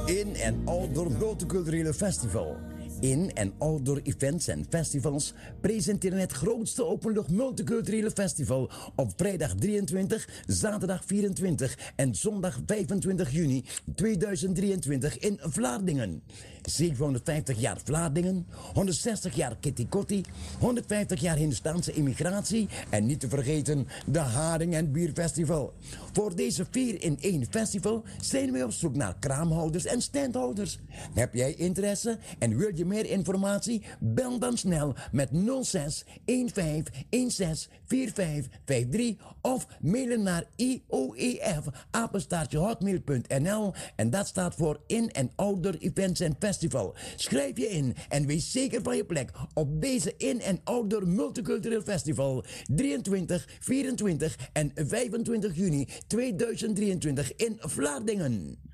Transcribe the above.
In- en Outdoor Multiculturele Festival. In- en outdoor events en festivals presenteren het grootste openlucht multiculturele festival op vrijdag 23, zaterdag 24 en zondag 25 juni 2023 in Vlaardingen. 750 jaar Vlaardingen, 160 jaar Kitty Kotti, 150 jaar Hindustaanse immigratie en niet te vergeten de Haring- en Bierfestival. Voor deze 4-in-1 festival zijn we op zoek naar kraamhouders en standhouders. Heb jij interesse en wil je meer informatie? Bel dan snel met 06 15 16 45 53 of mailen naar ioef@hotmail.nl en dat staat voor In- en Outdoor Events en Festival. Schrijf je in en wees zeker van je plek op deze In- en Outdoor Multicultureel Festival 23, 24 en 25 juni 2023 in Vlaardingen.